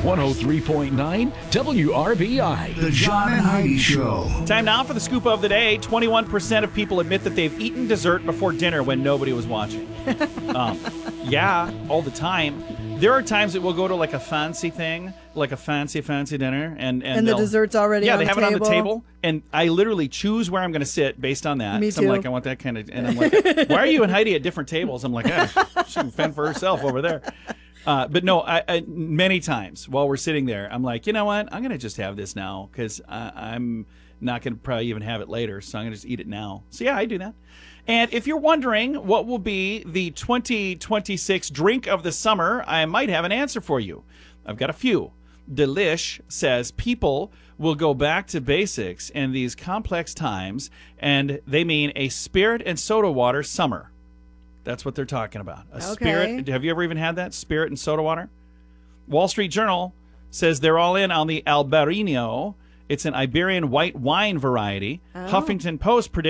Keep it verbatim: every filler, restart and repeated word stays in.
one oh three point nine W R B I. The John and Heidi Show. Time now for the scoop of the day. twenty-one percent of people admit that they've eaten dessert before dinner when nobody was watching. um, yeah, all the time. There are times that we'll go to like a fancy thing, like a fancy, fancy dinner. And, and, And the they'll- dessert's already Yeah, on they the have it on the table. table. And I literally choose where I'm going to sit based on that. Me So I'm too. like, I want that kind of... And I'm like, why are you and Heidi at different tables? I'm like, eh, she can fend for herself over there. Uh, but no, I, I, many times while we're sitting there, I'm like, you know what? I'm going to just have this now because I'm not going to probably even have it later. So I'm going to just eat it now. So yeah, I do that. And if you're wondering what will be the twenty twenty-six drink of the summer, I might have an answer for you. I've got a few. Delish says people will go back to basics in these complex times, and they mean a spirit and soda water summer. That's what they're talking about. A Okay. spirit. Have you ever even had that? Spirit and soda water? Wall Street Journal says they're all in on the Albarino. It's an Iberian white wine variety. Oh. Huffington Post predicts